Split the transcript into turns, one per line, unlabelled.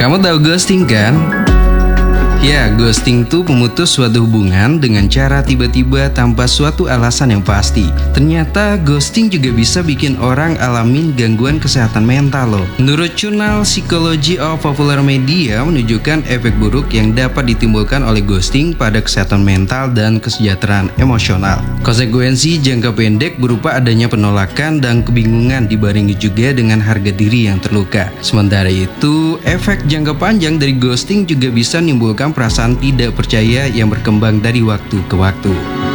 Kamu tahu ghosting kan? Ya, ghosting itu memutus suatu hubungan dengan cara tiba-tiba tanpa suatu alasan yang pasti. Ternyata ghosting juga bisa bikin orang alamin gangguan kesehatan mental loh. Menurut jurnal Psychology of Popular Media menunjukkan efek buruk yang dapat ditimbulkan oleh ghosting pada kesehatan mental dan kesejahteraan emosional. Konsekuensi jangka pendek berupa adanya penolakan dan kebingungan dibarengi juga dengan harga diri yang terluka. Sementara itu, efek jangka panjang dari ghosting juga bisa menimbulkan perasaan tidak percaya yang berkembang dari waktu ke waktu.